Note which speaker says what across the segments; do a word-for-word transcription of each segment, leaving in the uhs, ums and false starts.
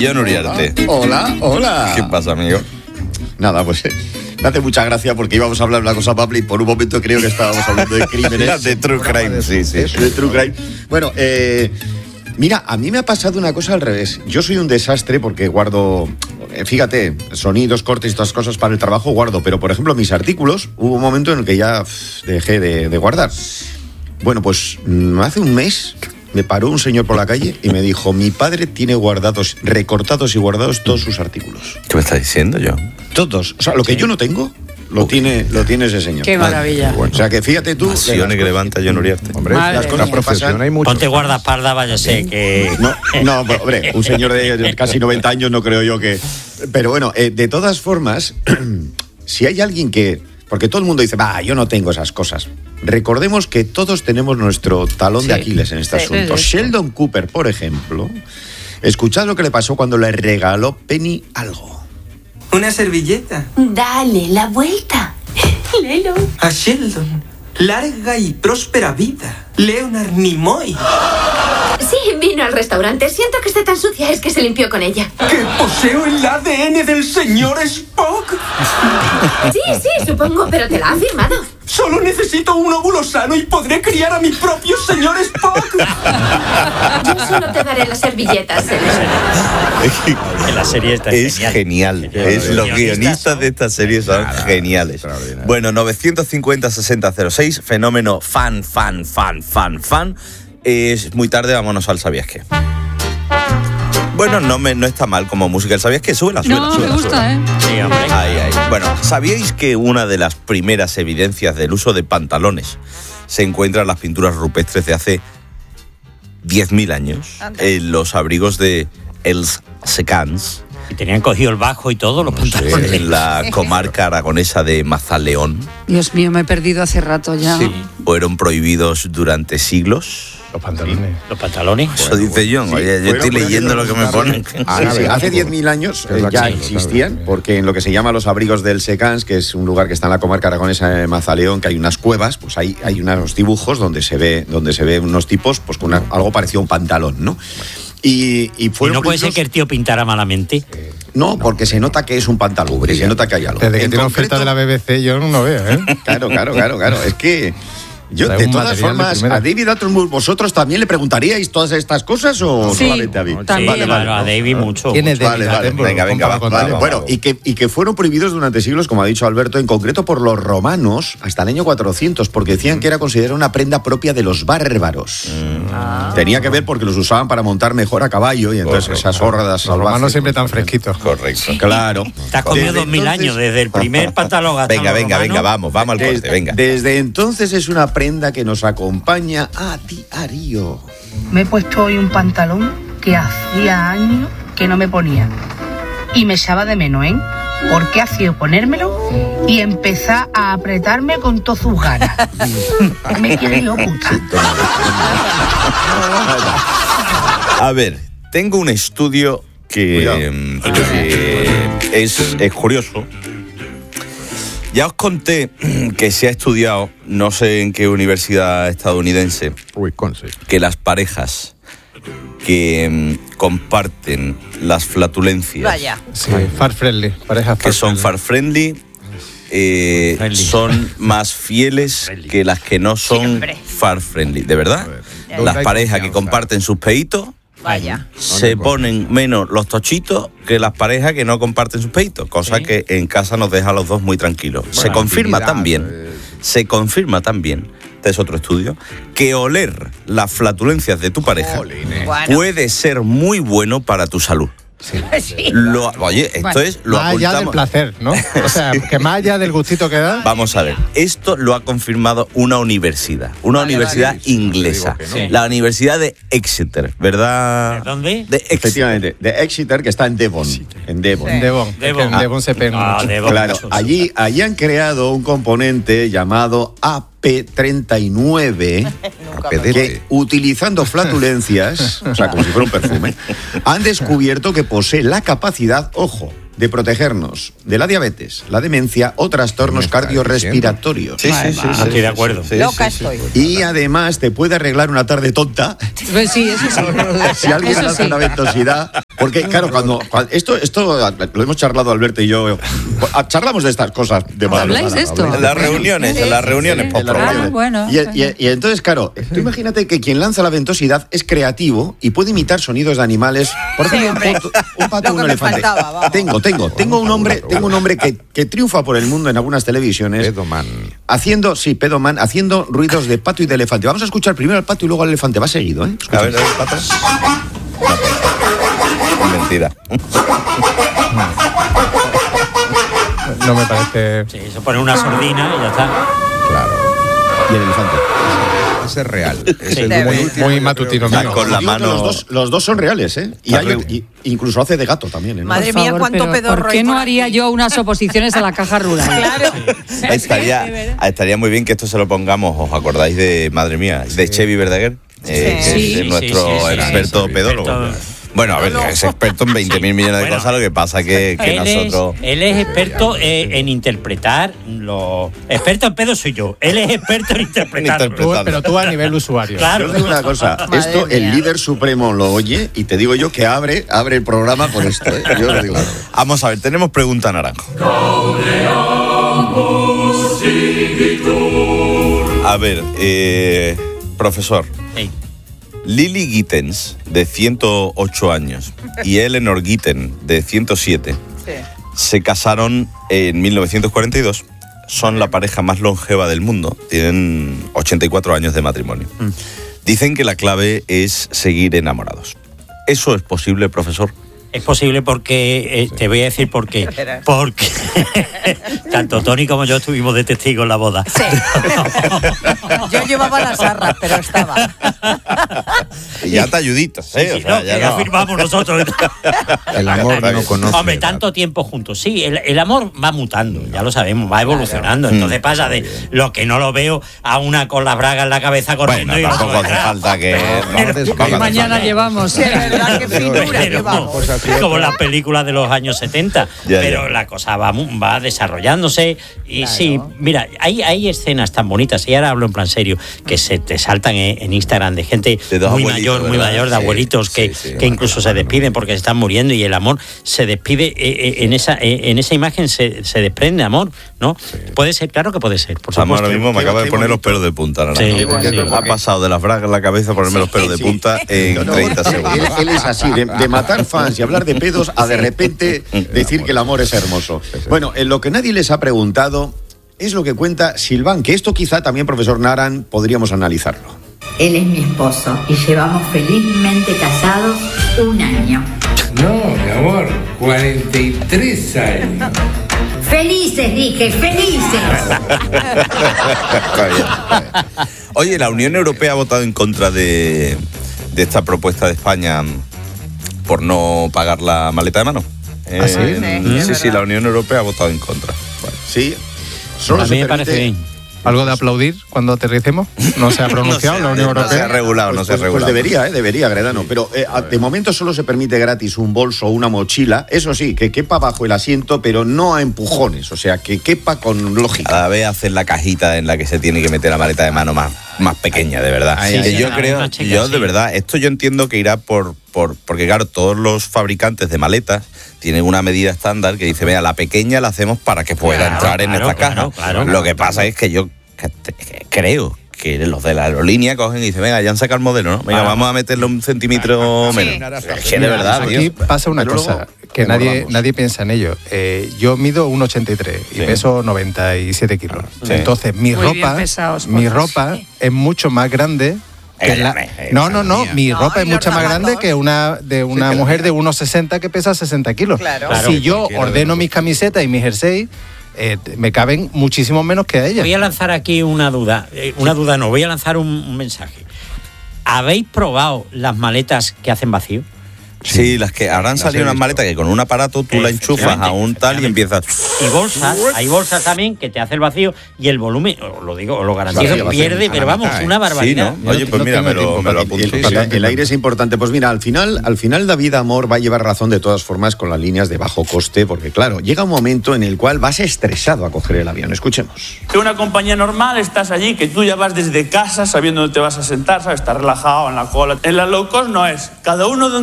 Speaker 1: John Uriarte.
Speaker 2: Hola, hola.
Speaker 1: ¿Qué pasa, amigo?
Speaker 2: Nada, pues me hace mucha gracia porque íbamos a hablar de una cosa amable y por un momento creo que estábamos hablando de crímenes.
Speaker 1: De true crime, sí, sí.
Speaker 2: De true crime. Bueno, eh, mira, a mí me ha pasado una cosa al revés. Yo soy un desastre porque guardo, eh, fíjate, sonidos, cortes y todas cosas para el trabajo guardo, pero por ejemplo mis artículos, hubo un momento en el que ya pff, dejé de, de guardar. Bueno, pues hace un mes me paró un señor por la calle y me dijo, mi padre tiene guardados, recortados y guardados todos sus artículos.
Speaker 1: ¿Qué me estás diciendo, yo?
Speaker 2: Todos. O sea, lo que sí. yo no tengo, lo tiene, lo tiene ese señor.
Speaker 3: Qué maravilla.
Speaker 2: Bueno, o sea, que fíjate tú...
Speaker 1: Pasiones que levanta John Uriarte.
Speaker 2: Hombre, Madre las cosas que pasan...
Speaker 4: Hay muchos.
Speaker 5: Ponte guardaespaldas, vaya sé que...
Speaker 2: No, no, pero, hombre, un señor de casi noventa años no creo yo que... Pero bueno, eh, de todas formas, si hay alguien que... Porque todo el mundo dice, va, yo no tengo esas cosas. Recordemos que todos tenemos nuestro talón sí. de Aquiles en este sí, asunto. Sí, sí. Sheldon Cooper, por ejemplo, escuchad lo que le pasó cuando le regaló Penny algo.
Speaker 6: ¿Una servilleta?
Speaker 7: Dale la vuelta. Léelo.
Speaker 6: A Sheldon, larga y próspera vida. Leonard Nimoy.
Speaker 7: Sí, vino al restaurante. Siento que esté tan sucia, es que se limpió con ella.
Speaker 6: ¿Que poseo el A D N del señor Spock?
Speaker 7: Sí, sí, supongo, pero te la ha firmado.
Speaker 6: Solo necesito un óvulo sano y podré criar a mi propio señor Spock.
Speaker 7: Yo solo te daré las servilletas.
Speaker 5: En la serie está
Speaker 1: es genial. genial. Es los guionistas de esta serie son claro, geniales. Bueno, novecientos cincuenta sesenta cero seis, fenómeno fan, fan, fan, fan, fan. Es muy tarde, vámonos al ¿Sabías qué? Bueno, no, me, no está mal como música. ¿Sabías qué? Súbela, súbela,
Speaker 3: no,
Speaker 1: súbela.
Speaker 3: me gusta,
Speaker 1: súbela.
Speaker 3: ¿eh?
Speaker 5: Sí, hombre.
Speaker 1: Ahí, ahí. Bueno, ¿sabíais que una de las primeras evidencias del uso de pantalones se encuentra en las pinturas rupestres de hace diez mil años? En los abrigos de Els Secans.
Speaker 5: Y tenían cogido el bajo y todo, los pantalones.
Speaker 1: Sí, en la comarca aragonesa de Mazaleón.
Speaker 3: Dios mío, me he perdido hace rato ya.
Speaker 1: Sí. Fueron prohibidos durante siglos.
Speaker 4: Los pantalones.
Speaker 5: Sí. Los pantalones.
Speaker 1: Eso bueno, dice John. Sí, Oye, yo estoy leyendo lo que me ponen.
Speaker 2: Sí, sí, hace diez mil años eh, ya existían, porque en lo que se llama los abrigos del Secans, que es un lugar que está en la comarca aragonesa de Mazaleón, que hay unas cuevas, pues ahí hay unos dibujos donde se ve, donde se ve unos tipos pues con una, algo parecido a un pantalón, ¿no? Y, y, fueron
Speaker 5: ¿Y no puede
Speaker 2: primeros...
Speaker 5: ser que el tío pintara malamente?
Speaker 2: No, porque se nota que es un pantalón, porque se nota que hay algo.
Speaker 4: Desde que
Speaker 2: en
Speaker 4: tiene
Speaker 2: concreto...
Speaker 4: oferta de la B B C yo no veo, ¿eh?
Speaker 2: Claro, claro, claro, claro. Es que... Yo, de todas formas, a David Attenborough, ¿vosotros también le preguntaríais todas estas cosas o
Speaker 3: sí,
Speaker 2: solamente a mí?
Speaker 5: Sí,
Speaker 3: También.
Speaker 5: vale, vale, a David mucho.
Speaker 4: ¿Quién es
Speaker 5: mucho.
Speaker 4: David
Speaker 2: Vale, vale,
Speaker 1: venga, venga, va,
Speaker 2: Vale,
Speaker 1: va,
Speaker 2: bueno,
Speaker 1: va, va.
Speaker 2: y que, y que fueron prohibidos durante siglos, como ha dicho Alberto, en concreto por los romanos hasta el año cuatrocientos, porque decían que era considerada una prenda propia de los bárbaros. Mm. Tenía que ver porque los usaban para montar mejor a caballo y entonces Correcto. esas hordas
Speaker 4: los romanos siempre tan fresquitos.
Speaker 1: Correcto.
Speaker 2: Claro.
Speaker 5: Te has comido dos mil años, desde el primer pantalón hasta
Speaker 1: Venga, venga, venga, vamos, vamos al corte,
Speaker 2: Desde,
Speaker 1: venga.
Speaker 2: desde entonces es una prenda que nos acompaña a diario.
Speaker 8: Me he puesto hoy un pantalón que hacía años que no me ponía. Y me echaba de menos, ¿eh? Porque hacía ponérmelo y empezar a apretarme con todas sus ganas. Me quiere yo, puta.
Speaker 1: A ver, tengo un estudio que, que es, es curioso. Ya os conté que se ha estudiado, no sé en qué universidad estadounidense,
Speaker 4: Wisconsin,
Speaker 1: que las parejas que um, comparten las flatulencias,
Speaker 3: Vaya.
Speaker 4: Sí, far friendly, parejas
Speaker 1: que son far friendly, eh,
Speaker 5: friendly.
Speaker 1: son más fieles
Speaker 5: Friendly.
Speaker 1: que las que no son
Speaker 3: Siempre.
Speaker 1: far friendly, ¿de verdad? Las parejas que comparten sus peitos
Speaker 3: Vaya.
Speaker 1: se ponen menos los tochitos que las parejas que no comparten sus peitos, cosa
Speaker 5: ¿Sí?
Speaker 1: que en casa nos deja a los dos muy tranquilos.
Speaker 4: Bueno,
Speaker 1: se confirma
Speaker 4: intimidad,
Speaker 1: también,
Speaker 4: eh.
Speaker 1: se confirma también, este es otro estudio, que oler las flatulencias de tu pareja
Speaker 4: Jolines.
Speaker 3: Bueno.
Speaker 1: puede ser muy bueno para tu salud.
Speaker 4: Sí.
Speaker 3: Sí.
Speaker 1: Lo, oye, esto
Speaker 3: Bueno.
Speaker 1: es lo
Speaker 4: Más allá del
Speaker 1: ocultamos.
Speaker 4: placer, ¿no? O sea, que más allá del gustito que da.
Speaker 1: Vamos a ver, esto lo ha confirmado una universidad, una
Speaker 3: Vale,
Speaker 1: universidad
Speaker 4: vale.
Speaker 1: inglesa,
Speaker 4: Te digo
Speaker 5: que no.
Speaker 1: la Universidad de Exeter, ¿verdad?
Speaker 5: ¿De dónde?
Speaker 1: De Exeter.
Speaker 2: Efectivamente, de Exeter, que está en Devon. En Devon.
Speaker 3: Sí.
Speaker 4: Devon.
Speaker 5: Devon.
Speaker 4: Es que en Devon se pega
Speaker 5: Ah,
Speaker 4: mucho.
Speaker 5: Devon.
Speaker 2: Claro,
Speaker 5: Mucho,
Speaker 2: allí, allí han creado un componente llamado A P treinta y nueve que, utilizando flatulencias, o sea, como si fuera un perfume, han descubierto que posee la capacidad, ojo, de protegernos de la diabetes, la demencia o trastornos cardiorrespiratorios.
Speaker 1: Sí, sí, sí,
Speaker 5: Ah,
Speaker 1: sí,
Speaker 5: estoy de
Speaker 1: sí,
Speaker 5: acuerdo.
Speaker 1: sí,
Speaker 3: Loca
Speaker 1: sí, sí.
Speaker 3: estoy.
Speaker 2: Y además te puede arreglar una tarde tonta.
Speaker 3: Pues sí, eso sí.
Speaker 2: Si alguien
Speaker 3: Eso
Speaker 2: hace
Speaker 3: sí.
Speaker 2: una ventosidad, Porque, claro, cuando, cuando esto, esto lo hemos charlado Alberto y yo, charlamos de estas cosas de
Speaker 3: ¿Habláis de esto?
Speaker 1: En las reuniones, en las reuniones.
Speaker 2: Sí,
Speaker 1: por
Speaker 2: en las
Speaker 1: programa.
Speaker 3: Ah, bueno.
Speaker 2: Y, y- y entonces, claro, tú imagínate que quien lanza la ventosidad es creativo y puede imitar sonidos de animales. Por ejemplo, un pato, un pato
Speaker 9: Lo
Speaker 2: un
Speaker 9: que me
Speaker 2: elefante.
Speaker 9: faltaba, vamos.
Speaker 2: Tengo, tengo, tengo un hombre, tengo un hombre que, que triunfa por el mundo en algunas televisiones.
Speaker 10: Pedoman.
Speaker 2: Haciendo, sí, pedoman, haciendo ruidos de pato y de elefante. Vamos a escuchar primero al pato y luego al elefante. Va seguido, ¿eh?
Speaker 1: A ver, a ver, pato. No, mentira.
Speaker 4: No me parece.
Speaker 5: Sí, se pone una sordina y ya está.
Speaker 10: Claro.
Speaker 2: Y el elefante.
Speaker 10: Ese es real. Ese
Speaker 5: Sí,
Speaker 10: es
Speaker 9: de
Speaker 10: muy,
Speaker 9: verdad.
Speaker 10: útil,
Speaker 4: Muy
Speaker 10: yo
Speaker 4: matutino
Speaker 10: creo que-
Speaker 4: mío.
Speaker 1: Con la
Speaker 2: Digo que
Speaker 1: mano.
Speaker 2: Los dos, los dos son reales, ¿eh? Y, hay, y incluso hace de gato también, ¿eh?
Speaker 9: Madre
Speaker 3: Por
Speaker 9: mía,
Speaker 3: favor,
Speaker 9: cuánto
Speaker 3: pero
Speaker 9: pedorro
Speaker 3: ¿por qué
Speaker 9: hay
Speaker 3: no
Speaker 9: por
Speaker 3: haría
Speaker 9: aquí?
Speaker 3: yo unas oposiciones a la caja rural?
Speaker 9: Claro.
Speaker 1: Estaría, estaría muy bien que esto se lo pongamos, ¿os acordáis de, madre mía, de Chevy Verdaguer? Eh, que
Speaker 3: Sí.
Speaker 1: es
Speaker 3: Sí,
Speaker 1: nuestro
Speaker 5: sí, sí, sí,
Speaker 1: experto
Speaker 5: sí,
Speaker 1: pedólogo.
Speaker 5: experto.
Speaker 1: Bueno, a ver, es experto en veinte mil millones de
Speaker 5: Bueno,
Speaker 1: cosas, lo que pasa que, que
Speaker 5: Él es,
Speaker 1: nosotros...
Speaker 5: él es experto eh, en interpretar los... Experto en pedo soy yo. Él es experto en interpretar.
Speaker 1: Interpretar.
Speaker 4: Tú- pero tú a nivel usuario.
Speaker 5: Claro.
Speaker 2: Yo os digo una cosa,
Speaker 9: Madre
Speaker 2: esto el
Speaker 9: mía.
Speaker 2: líder supremo lo oye y te digo yo que abre, abre el programa con esto, ¿eh? Yo os digo.
Speaker 1: Vamos a ver, tenemos pregunta naranjo. A ver, eh, profesor,
Speaker 5: Sí.
Speaker 1: Lily Gittens, de ciento ocho años, y Eleanor Gitten, de ciento siete, se casaron en mil novecientos cuarenta y dos. Son la pareja más longeva del mundo. Tienen ochenta y cuatro años de matrimonio. Dicen que la clave es seguir enamorados. ¿Eso es posible, profesor?
Speaker 5: Es posible porque, eh, te voy a decir por qué. Porque tanto Tony como yo estuvimos de testigos en la boda.
Speaker 9: Sí. Yo llevaba las arras, pero estaba.
Speaker 1: Y ya te ayuditas, ¿eh?
Speaker 5: Sí,
Speaker 1: O
Speaker 5: sí,
Speaker 1: sea,
Speaker 5: no,
Speaker 1: ya
Speaker 5: que ya
Speaker 1: no.
Speaker 5: firmamos nosotros.
Speaker 10: El amor no conoce.
Speaker 5: Hombre,
Speaker 10: edad.
Speaker 5: tanto tiempo juntos. Sí, el, el amor va mutando, ya lo sabemos, va evolucionando. Entonces pasa de lo que no lo veo a una con las bragas en la cabeza corriendo
Speaker 1: Bueno,
Speaker 5: y otro
Speaker 1: tampoco hace
Speaker 5: detrás.
Speaker 1: falta que...
Speaker 5: Pero-
Speaker 1: tampoco hace
Speaker 3: Mañana
Speaker 1: falta.
Speaker 3: llevamos.
Speaker 9: Sí, es verdad, qué finura
Speaker 5: Pero,
Speaker 9: llevamos.
Speaker 5: como las películas de los años setenta.
Speaker 1: Ya,
Speaker 5: pero
Speaker 1: ya.
Speaker 5: la cosa va, mu- va desarrollándose. Y sí, mira, hay, hay escenas tan bonitas, y ahora hablo en plan serio, que se te saltan en, en Instagram de gente
Speaker 1: De dos
Speaker 5: muy
Speaker 1: abuelitos,
Speaker 5: mayor, muy
Speaker 1: ¿verdad?
Speaker 5: mayor, de
Speaker 1: Sí,
Speaker 5: abuelitos que,
Speaker 1: sí, sí,
Speaker 5: que incluso se despiden porque se están muriendo, y el amor se despide eh, eh, en esa eh, en esa imagen se, se desprende amor, ¿no? Puede ser, claro que puede ser, por
Speaker 1: Vamos,
Speaker 5: supuesto.
Speaker 1: ahora mismo me
Speaker 2: Qué-
Speaker 1: acaba de
Speaker 2: qué
Speaker 1: poner los
Speaker 2: bonito.
Speaker 1: pelos de punta. Naranjo.
Speaker 5: Sí,
Speaker 1: Porque
Speaker 5: sí.
Speaker 1: ha pasado de las bragas en la cabeza a ponerme los pelos de
Speaker 2: Sí.
Speaker 1: punta en
Speaker 2: No, no,
Speaker 1: treinta
Speaker 2: él,
Speaker 1: segundos.
Speaker 2: él es así, de, de matar fans y hablar de pedos a de repente decir que el amor es hermoso. Bueno, en lo que nadie les ha preguntado es lo que cuenta Silván, que esto quizá también, profesor Naran, podríamos analizarlo.
Speaker 11: Él es mi esposo y llevamos felizmente casados un año.
Speaker 12: No, mi amor, cuarenta y tres años.
Speaker 11: Felices, dije, felices.
Speaker 1: Está bien, está bien. Oye, la Unión Europea ha votado en contra de, de esta propuesta de España por no pagar la maleta de mano.
Speaker 4: ¿Ah, sí?
Speaker 1: Eh,
Speaker 9: Sí, es
Speaker 1: sí, sí,
Speaker 9: verdad.
Speaker 1: la Unión Europea ha votado en contra.
Speaker 2: Sí, solo
Speaker 5: A
Speaker 2: se
Speaker 5: mí me parece
Speaker 2: permite-
Speaker 5: bien.
Speaker 4: ¿Algo de aplaudir cuando aterricemos? No se ha pronunciado la Unión
Speaker 1: No se ha
Speaker 4: Europea.
Speaker 1: regulado, no se ha
Speaker 2: Pues, pues
Speaker 1: regulado.
Speaker 2: debería, ¿eh? Debería, Gredano. Pero eh, a- de momento solo se permite gratis un bolso o una mochila. Eso sí, que quepa bajo el asiento, pero no a empujones. O sea, que quepa con lógica.
Speaker 1: Cada vez hacen la cajita en la que se tiene que meter la maleta de mano más, más pequeña, de verdad.
Speaker 2: Ahí,
Speaker 1: Que
Speaker 2: ahí,
Speaker 1: yo
Speaker 5: ahí.
Speaker 1: creo,
Speaker 5: Más chica,
Speaker 1: yo
Speaker 5: sí.
Speaker 1: de verdad, esto yo entiendo que irá por, por, porque claro, todos los fabricantes de maletas tienen una medida estándar que dice, vea, la pequeña la hacemos para que pueda
Speaker 5: Claro,
Speaker 1: entrar en
Speaker 5: claro,
Speaker 1: esta
Speaker 5: claro,
Speaker 1: caja.
Speaker 5: claro.
Speaker 1: Lo que pasa es que yo que te- que creo que los de la aerolínea cogen y dicen, venga, ya han sacado el modelo, ¿no? Venga,
Speaker 5: Claro.
Speaker 1: vamos a meterle un centímetro menos. Es que de verdad,
Speaker 4: Aquí
Speaker 1: tío.
Speaker 4: pasa una
Speaker 2: Pero
Speaker 4: cosa
Speaker 2: luego
Speaker 4: que nadie,
Speaker 2: engordamos.
Speaker 4: nadie piensa en ello. Eh, yo mido uno ochenta y tres y
Speaker 1: Sí.
Speaker 4: peso noventa y siete kilos.
Speaker 1: Sí.
Speaker 4: Entonces, mi
Speaker 3: Muy bien
Speaker 4: ropa,
Speaker 3: pesados,
Speaker 4: mi
Speaker 3: por
Speaker 4: ropa es mucho más grande. que la-
Speaker 1: Eh,
Speaker 4: no, no, no,
Speaker 10: mía.
Speaker 4: mi
Speaker 9: No,
Speaker 4: ropa
Speaker 9: y
Speaker 4: es
Speaker 9: los
Speaker 4: mucho más grande
Speaker 9: zapatos.
Speaker 4: que una de una
Speaker 2: que la
Speaker 4: mujer
Speaker 2: mía.
Speaker 4: de uno sesenta que pesa sesenta kilos.
Speaker 9: Claro.
Speaker 5: Claro.
Speaker 4: Si yo
Speaker 10: Cualquiera de
Speaker 4: ordeno
Speaker 10: los
Speaker 4: mis camisetas y mis jerseys, eh, me caben muchísimo menos que a ella.
Speaker 5: Voy a lanzar aquí una duda. eh, una duda no, voy a lanzar un, un mensaje. ¿Habéis probado las maletas que hacen vacío?
Speaker 1: Sí, las que habrán
Speaker 10: Las
Speaker 1: salido
Speaker 10: he
Speaker 1: unas
Speaker 10: visto.
Speaker 1: maletas que con un aparato tú la enchufas a un tal y empiezas.
Speaker 5: Y bolsas, hay bolsas también que te hace el vacío y el volumen, os lo digo, os lo garantizo,
Speaker 2: Vacío, vacío.
Speaker 5: pierde, pero vamos,
Speaker 10: Ah,
Speaker 5: una
Speaker 1: Sí,
Speaker 5: barbaridad.
Speaker 1: ¿no? Oye, pues
Speaker 4: no
Speaker 1: mira,
Speaker 4: tengo
Speaker 1: me lo,
Speaker 4: tiempo
Speaker 1: me lo
Speaker 4: para-
Speaker 1: apunto.
Speaker 2: El,
Speaker 1: Sí,
Speaker 2: el-
Speaker 1: sí.
Speaker 2: el aire es importante. Pues mira, al final, al final David Amor va a llevar razón de todas formas con las líneas de bajo coste, porque claro, llega un momento en el cual vas estresado a coger el avión. Escuchemos.
Speaker 13: Que una compañía normal estás allí, que tú ya vas desde casa sabiendo dónde te vas a sentar, ¿sabes? Estás relajado en la cola. En la low cost no es. Cada uno donde puede,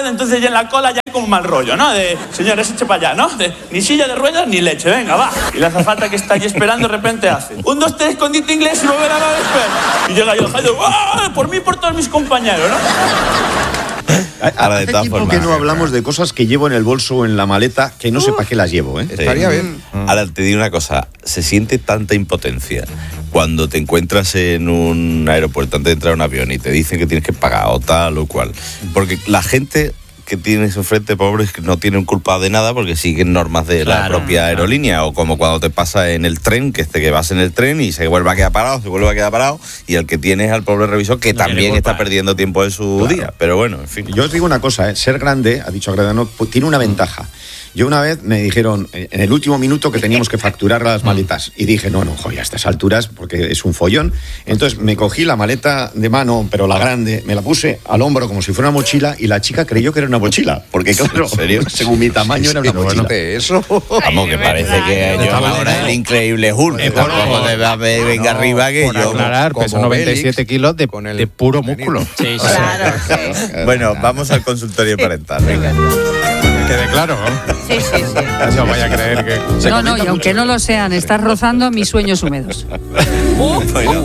Speaker 13: entonces ya en la cola ya como mal rollo, ¿no? De, señores, eche para allá, ¿no? De, ni silla de ruedas ni leche, venga, va. Y la azafata que está allí esperando de repente hace un, dos, tres, escondite inglés y volver a la espera. Y llega yo, yo ¡ah! Por mí y por todos mis compañeros, ¿no?
Speaker 2: Hace tiempo formas, que no hablamos de cosas que llevo en el bolso o en la maleta que no uh, sé para qué las llevo, ¿eh?
Speaker 1: Estaría bien. Ahora te digo una cosa, se siente tanta impotencia cuando te encuentras en un aeropuerto antes de entrar a un avión y te dicen que tienes que pagar o tal o cual. Porque la gente que tienes enfrente, pobres, que no tienen culpa de nada porque siguen normas de claro, la propia aerolínea, claro. O como cuando te pasa en el tren, que este que vas en el tren y se vuelve a quedar parado, se vuelve a quedar parado, y el que tienes al pobre revisor que no también está perdiendo tiempo de su claro. día. Pero bueno, en fin.
Speaker 2: Yo os digo una cosa, ¿eh? Ser grande, ha dicho Agredano, tiene una ventaja. Yo una vez me dijeron, en el último minuto, que teníamos que facturar las maletas. Y dije, no, no, joder, a estas alturas, porque es un follón. Entonces me cogí la maleta de mano, pero la grande, me la puse al hombro como si fuera una mochila, y la chica creyó que era una mochila. Porque claro, ¿en serio? Según mi tamaño sí, era una mochila.
Speaker 10: Bueno, eso.
Speaker 1: Vamos, que parece que yo ahora el increíble Hulk. Eh, tampoco te va a venga no, arriba que yo.
Speaker 4: Aclarar, peso noventa y siete kilos de, de puro músculo.
Speaker 9: Sí, sí. Claro, sí.
Speaker 1: Bueno, vamos al consultorio parental. Venga.
Speaker 4: Quede claro, ¿no?
Speaker 9: Sí, sí, sí.
Speaker 4: No vaya a creer que...
Speaker 3: No, no, y aunque no lo sean, estás rozando mis sueños húmedos.
Speaker 1: Bueno,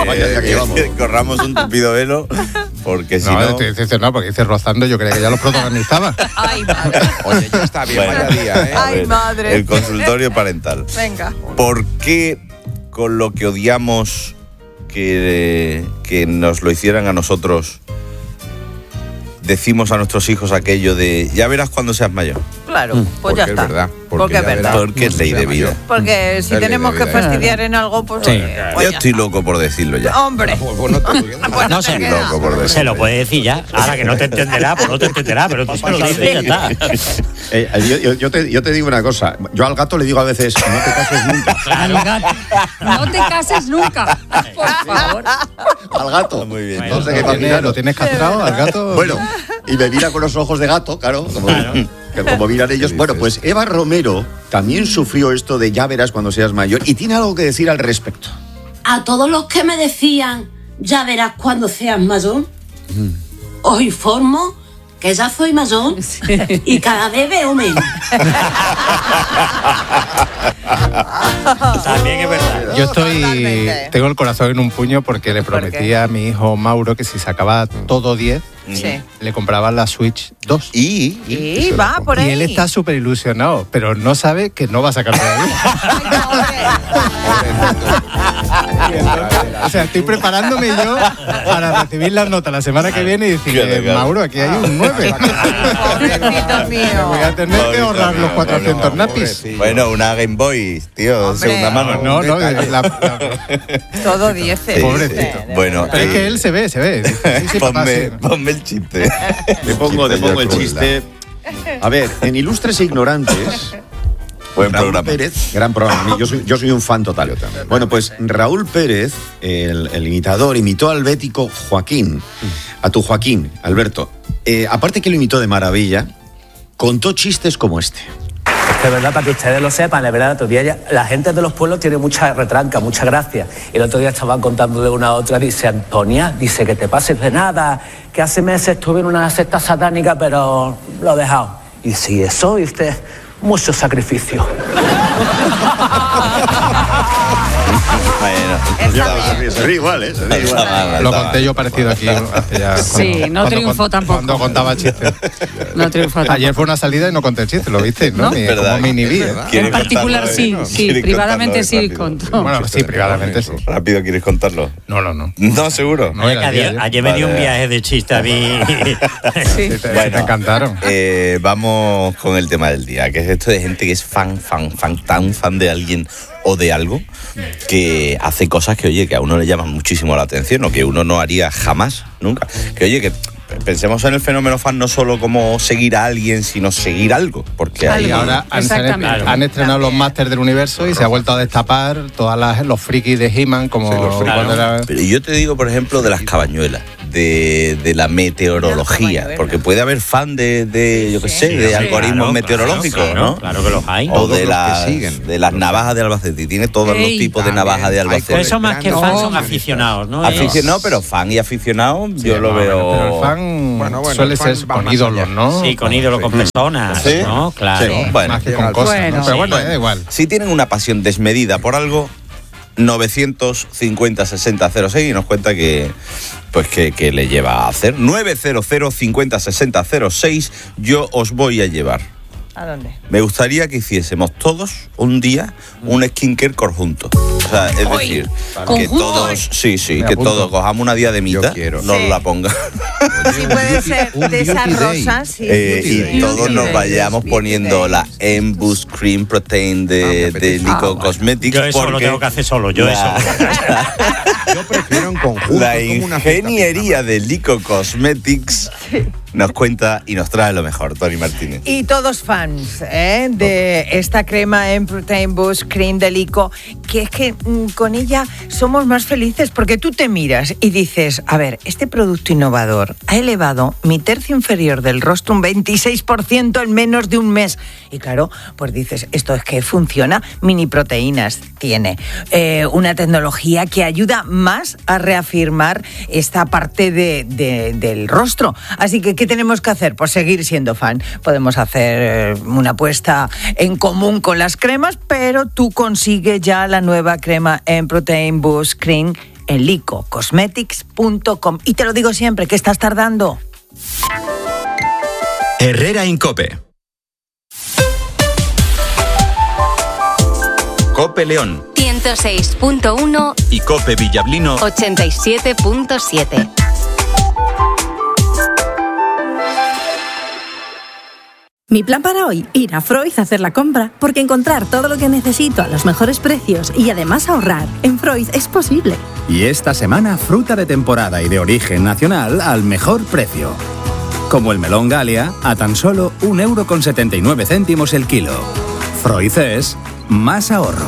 Speaker 1: eh, corramos un tupido velo, porque si no...
Speaker 4: No, estoy decepcionado, porque dice rozando, yo creía que ya los protagonizaba.
Speaker 9: Ay, madre.
Speaker 10: Oye, ya está bien, bueno, vaya día, ¿eh?
Speaker 9: Ay, madre.
Speaker 1: El consultorio parental.
Speaker 9: Venga.
Speaker 1: ¿Por qué con lo que odiamos que, que nos lo hicieran a nosotros... decimos a nuestros hijos aquello de ya verás cuando seas mayor?
Speaker 9: Claro, pues ya está.
Speaker 10: Es verdad,
Speaker 9: porque, porque es verdad.
Speaker 1: Porque es ley de vida.
Speaker 9: Porque si tenemos que fastidiar en algo, pues...
Speaker 1: Sí.
Speaker 9: Oye, pues
Speaker 1: yo estoy loco por decirlo ya.
Speaker 9: Hombre.
Speaker 5: Pues no sé,
Speaker 1: loco por decirlo.
Speaker 5: Se lo puede decir ya. Ahora que no te entenderá, pues no te entenderá, pero tú se lo dices y ya está.
Speaker 2: Eh, yo, yo, yo, te, yo te digo una cosa. Yo al gato le digo a veces, no te cases nunca.
Speaker 3: Al gato. No te cases nunca. Por favor.
Speaker 2: Al gato.
Speaker 1: Muy bien.
Speaker 2: No sé qué
Speaker 4: ¿Lo, tienes, ¿Lo tienes castrado al gato?
Speaker 2: Bueno, y me mira con los ojos de gato, claro. Como, claro. Que como miran ellos. Bueno, pues Eva Romero también sufrió esto de ya verás cuando seas mayor y tiene algo que decir al respecto.
Speaker 14: A todos los que me decían ya verás cuando seas mayor, mm. os informo que ya soy mayor sí. y cada vez veo menos.
Speaker 5: También es verdad.
Speaker 4: Yo estoy, Totalmente. tengo el corazón en un puño porque le prometí a mi hijo Mauro que si sacaba todo diez, sí. le compraba la Switch dos.
Speaker 1: Y,
Speaker 9: y, y va por ahí.
Speaker 4: Y él está súper ilusionado, pero no sabe que no va a sacar todavía. O sea, estoy preparándome yo para recibir las notas la semana que viene y decirle, Mauro, aquí hay un nueve.
Speaker 9: Pobrecito mío.
Speaker 4: Voy a tener Pobrecito que ahorrar mío. los cuatrocientos no, napis.
Speaker 1: Bueno, una Game Boy, tío, Hombre. segunda mano.
Speaker 4: No, no, la, la,
Speaker 9: todo diez.
Speaker 1: Sí,
Speaker 4: Pobrecito.
Speaker 1: Sí. Bueno,
Speaker 4: pero eh, es que él se ve, se ve. Sí, sí,
Speaker 1: ponme,
Speaker 4: papá, sí.
Speaker 1: ponme el chiste.
Speaker 2: Te pongo, te pongo el chiste. A ver, en Ilustres e Ignorantes...
Speaker 1: Buen
Speaker 2: Raúl
Speaker 1: programa.
Speaker 2: Pérez, gran programa. Yo soy, yo soy un fan total. Bueno, pues Raúl Pérez, el, el imitador, imitó al bético Joaquín, a tu Joaquín, Alberto. Eh, aparte que lo imitó de maravilla, contó chistes como este.
Speaker 15: De verdad, para que ustedes lo sepan, la verdad, el otro día ya, la gente de los pueblos tiene mucha retranca, mucha gracia. El otro día estaban contándole una a otra, dice, Antonia, dice que te pases de nada, que hace meses estuve en una secta satánica, pero lo he dejado. Y dice, ¿y eso? Y usted... mucho sacrificio.
Speaker 2: Bueno, ya, se ríe igual, ¿eh? Se ríe igual.
Speaker 4: Lo conté yo parecido aquí hace ya.
Speaker 3: Sí,
Speaker 4: cuando,
Speaker 3: no triunfó
Speaker 4: cuando,
Speaker 3: tampoco.
Speaker 4: Cuando contaba chistes.
Speaker 3: No triunfó tampoco.
Speaker 4: Ayer fue una salida y no conté el chiste, ¿lo viste? ¿No?
Speaker 3: ¿No?
Speaker 4: Ni, como me inhibí.
Speaker 3: En particular sí, ¿no? sí, privadamente sí contó.
Speaker 4: Bueno, sí, privadamente sí.
Speaker 1: ¿Rápido quieres contarlo?
Speaker 4: No, no, no.
Speaker 1: No, seguro.
Speaker 4: No, era
Speaker 5: ayer, ayer me dio un viaje de chiste a mí.
Speaker 3: Sí.
Speaker 4: Sí, te,
Speaker 1: bueno,
Speaker 4: te encantaron.
Speaker 1: Eh, vamos con el tema del día, que es esto de gente que es fan, fan, fan, tan fan de alguien o de algo que hace cosas que, oye, que a uno le llaman muchísimo la atención o que uno no haría jamás, nunca. Que, oye, que pensemos en el fenómeno fan no solo como seguir a alguien, sino seguir algo. Porque
Speaker 4: ahí y ahora han, han estrenado los Masters del Universo y se ha vuelto a destapar todas las los frikis de He-Man como...
Speaker 1: Sí, los frikis.
Speaker 4: Era...
Speaker 1: Pero yo te digo, por ejemplo, de las cabañuelas. de, de la meteorología, porque puede haber fan de, de yo qué sé, sí, de sí, algoritmos claro, meteorológicos,
Speaker 5: claro,
Speaker 1: ¿no?
Speaker 5: Claro que los hay.
Speaker 1: O de las, de las navajas de Albacete. Tiene todos Ey, los tipos de navajas de Albacete.
Speaker 5: Pues eso más que fan son aficionados, ¿no?
Speaker 1: Aficionado, pero fan y aficionado, sí, yo lo veo.
Speaker 4: Bueno, pero el fan bueno, bueno, suele el fan ser con ídolos, ¿no?
Speaker 5: Sí, con ídolos, con personas, ¿sí? ¿no? Claro.
Speaker 1: Sí, bueno,
Speaker 4: más que con cosas, bueno, ¿no? Pero bueno, da igual.
Speaker 1: Si tienen una pasión desmedida por algo, novecientos cincuenta sesenta cero seis y nos cuenta que pues que, que le lleva a hacer. Novecientos cincuenta sesenta cero seis, yo os voy a llevar.
Speaker 9: ¿A dónde?
Speaker 1: Me gustaría que hiciésemos todos un día un skincare conjunto. O sea, es Uy, decir, ¿conjunto? Que todos, sí, sí, Me que apunto. todos cojamos una diademita, nos sí. la pongan.
Speaker 9: Sí, puede ser de esas rosas. Sí.
Speaker 1: Eh, y todos nos vayamos poniendo la Embus Cream Protein de, ah, de Lico ah, Cosmetics.
Speaker 5: Yo eso lo tengo que hacer solo, yo eso.
Speaker 10: Yo prefiero en conjunto.
Speaker 1: La ingeniería de Lico Cosmetics nos cuenta y nos trae lo mejor, Tony Martínez.
Speaker 9: Y todos fans ¿eh? de esta crema en Protein Boost Cream de Lico, que es que mm, con ella somos más felices, porque tú te miras y dices, a ver, este producto innovador ha elevado mi tercio inferior del rostro un veintiséis por ciento en menos de un mes. Y claro, pues dices, esto es que funciona, mini proteínas tiene, eh, una tecnología que ayuda más a reafirmar esta parte de, de, del rostro. Así que, ¿qué tenemos que hacer? Pues seguir siendo fan. Podemos hacer una apuesta en común con las cremas, pero tú consigues ya la nueva crema en Protein Boost Cream en lico cosmetics punto com. Y te lo digo siempre, ¿qué estás tardando?
Speaker 16: Herrera Incope. Cope León
Speaker 17: ciento seis punto uno
Speaker 16: y Cope Villablino
Speaker 17: ochenta y siete punto siete.
Speaker 18: Mi plan para hoy, ir a Freud a hacer la compra, porque encontrar todo lo que necesito a los mejores precios y además ahorrar en Freud es posible.
Speaker 19: Y esta semana, fruta de temporada y de origen nacional al mejor precio. Como el melón Galia, a tan solo un euro con setenta y nueve céntimos el kilo. Freud es más ahorro.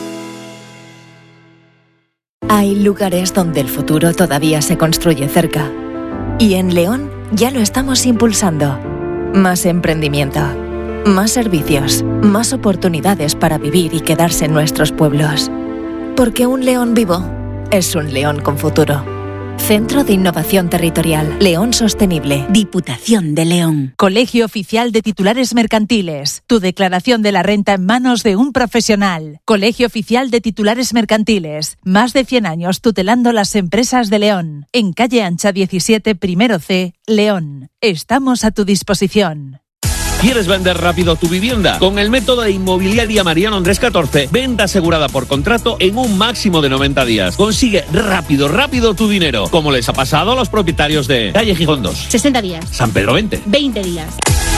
Speaker 20: Hay lugares donde el futuro todavía se construye cerca. Y en León ya lo estamos impulsando. Más emprendimiento, más servicios, más oportunidades para vivir y quedarse en nuestros pueblos. Porque un León vivo es un León con futuro. Centro de Innovación Territorial, León Sostenible, Diputación de León.
Speaker 21: Colegio Oficial de Titulares Mercantiles. Tu declaración de la renta en manos de un profesional. Colegio Oficial de Titulares Mercantiles. Más de cien años tutelando las empresas de León. En calle Ancha diecisiete, primero C, León. Estamos a tu disposición.
Speaker 22: ¿Quieres vender rápido tu vivienda? Con el método de Inmobiliaria Mariano Andrés catorce, venta asegurada por contrato en un máximo de noventa días. Consigue rápido, rápido tu dinero, como les ha pasado a los propietarios de Calle Gijón dos.
Speaker 23: sesenta días.
Speaker 22: San Pedro veinte.
Speaker 23: veinte días.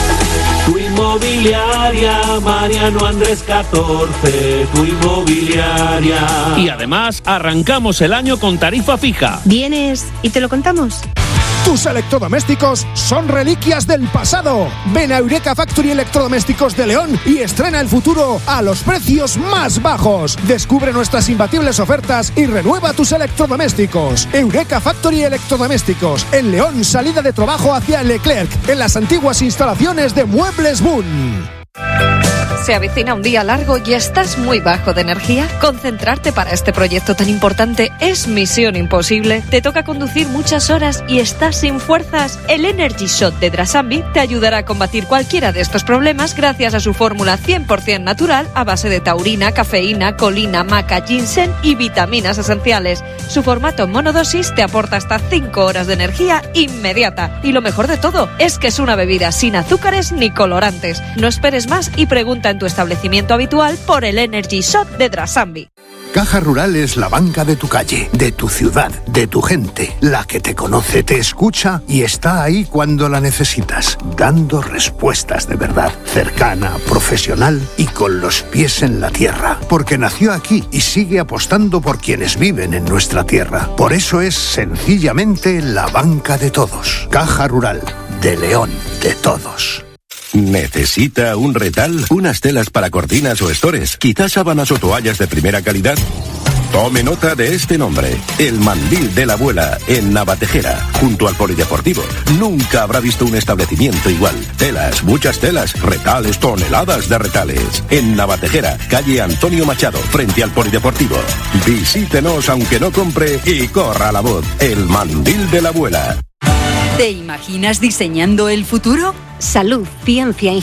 Speaker 22: Tu inmobiliaria Mariano Andrés catorce, tu inmobiliaria. Y además arrancamos el año con tarifa fija.
Speaker 23: ¿Vienes y te lo contamos?
Speaker 24: Tus electrodomésticos son reliquias del pasado. Ven a Eureka Factory Electrodomésticos de León y estrena el futuro a los precios más bajos. Descubre nuestras imbatibles ofertas y renueva tus electrodomésticos. Eureka Factory Electrodomésticos en León, salida de trabajo hacia Leclerc, en las antiguas instalaciones de Muebles Boon.
Speaker 25: Se avecina un día largo y estás muy bajo de energía. Concentrarte para este proyecto tan importante es misión imposible. Te toca conducir muchas horas y estás sin fuerzas. El Energy Shot de Drasambi te ayudará a combatir cualquiera de estos problemas gracias a su fórmula cien por ciento natural a base de taurina, cafeína, colina, maca, ginseng y vitaminas esenciales. Su formato en monodosis te aporta hasta cinco horas de energía inmediata. Y lo mejor de todo es que es una bebida sin azúcares ni colorantes. No esperes más y pregunta en tu establecimiento habitual por el Energy Shot de Drasambi.
Speaker 26: Caja Rural es la banca de tu calle, de tu ciudad, de tu gente, la que te conoce, te escucha y está ahí cuando la necesitas, dando respuestas de verdad, cercana, profesional y con los pies en la tierra, porque nació aquí y sigue apostando por quienes viven en nuestra tierra. Por eso es sencillamente la banca de todos. Caja Rural, de León, de todos.
Speaker 27: ¿Necesita un retal? ¿Unas telas para cortinas o estores? ¿Quizás sábanas o toallas de primera calidad? Tome nota de este nombre, el Mandil de la Abuela, en Navatejera, junto al Polideportivo. Nunca habrá visto un establecimiento igual. Telas, muchas telas, retales, toneladas de retales. En Navatejera, calle Antonio Machado, frente al Polideportivo. Visítenos aunque no compre y corra la voz. El Mandil de la Abuela.
Speaker 6: ¿Te imaginas diseñando el futuro?
Speaker 17: Salud, ciencia, ingeniería.